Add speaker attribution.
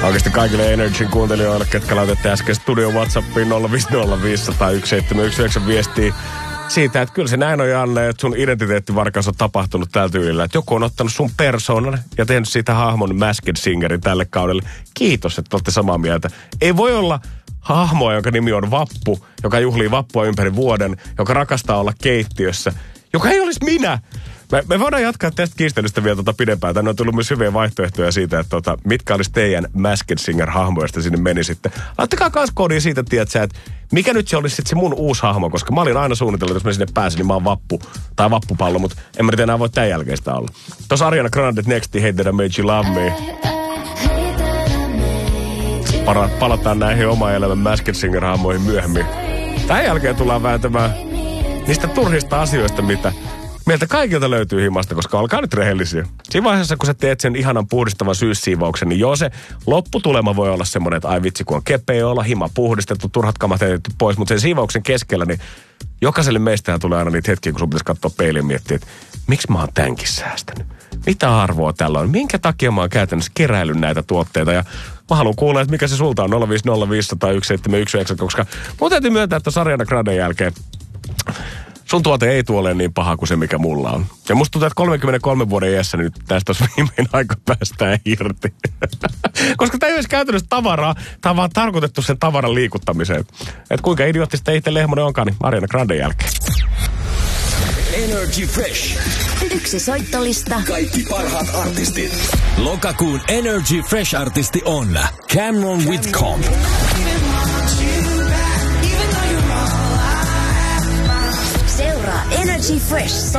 Speaker 1: Oikeasti kaikille Energyn kuuntelijoille, ketkä laitatte äsken studio WhatsAppiin 050501719 viestiä siitä, että kyllä se näin on, Janne, että sun identiteettivarkaus on tapahtunut tällä tyylillä. Että joku on ottanut sun persoonan ja tehnyt siitä hahmon Masked Singerin tälle kaudelle. Kiitos, että olette samaa mieltä. Ei voi olla hahmoa, jonka nimi on Vappu, joka juhlii vappua ympäri vuoden, joka rakastaa olla keittiössä, joka ei olisi minä. Me voidaan jatkaa tästä kiistelystä vielä pidempään. Tänne on tullut myös hyviä vaihtoehtoja siitä, että mitkä olisi teidän Masked Singer-hahmo, josta sinne meni sitten. Laittakaa kans koodia siitä, tiedätkö, että mikä nyt se olisi sitten se mun uusi hahmo, koska mä olin aina suunnitellut, että jos mä sinne pääsen, niin mä oon Vappu tai Vappupallo, mutta en mä nyt enää voi tämän jälkeistä olla. Tuossa Ariana Grande Nexti, Hate That I Made You Love Me. Palataan näihin oman elämän Masked Singer-hahmoihin myöhemmin. Tämän jälkeen tullaan vääntämään niistä turhista asioista, mitä meiltä kaikilta löytyy himasta, koska olkaa nyt rehellisiä. Siinä vaiheessa, kun sä teet sen ihanan puhdistavan syyssiivauksen, niin joo, se lopputulema voi olla semmoinen, että ai vitsi, kun on kepeä olla, hima puhdistettu, turhat kamat heitetty pois. Mutta sen siivauksen keskellä, niin jokaiselle meistähän tulee aina niitä hetkiä, kun sun pitäisi katsoa peiliin ja miettiä, että miksi mä oon tämänkin säästänyt? Mitä arvoa tällä on? Minkä takia mä oon käytännössä keräillyt näitä tuotteita? Ja mä haluan kuulla, että mikä se sulta on 050501719, koska mun täytyy myöntää, että tuossa Ariana Granden jälkeen sun tuote ei tule niin paha kuin se, mikä mulla on. Ja musta tuntuu, että 33 vuoden iässä nyt tästä olisi viimein aika päästään irti. Koska tämä ei olisi käytännössä tavaraa, tämä on vaan tarkoitettu sen tavaran liikuttamiseen. Että kuinka idioottista itse Lehmonen onkaan, niin Ariana Granden jälkeen.
Speaker 2: Energy Fresh.
Speaker 3: Yksi soittolista.
Speaker 2: Kaikki parhaat artistit. Lokakuun Energy Fresh-artisti on Cameron Whitcomb.
Speaker 3: Seuraa Energy Fresh